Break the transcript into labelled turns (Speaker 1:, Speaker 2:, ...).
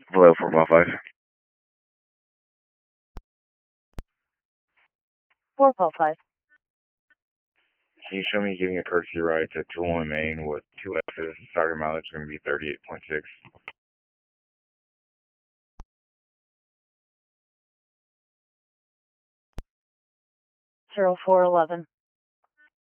Speaker 1: Hello, 455.
Speaker 2: 455.
Speaker 1: Can you show me giving a courtesy ride to Tool in Maine with 2X's? Starting mileage is going to be 38.6.
Speaker 2: 0411.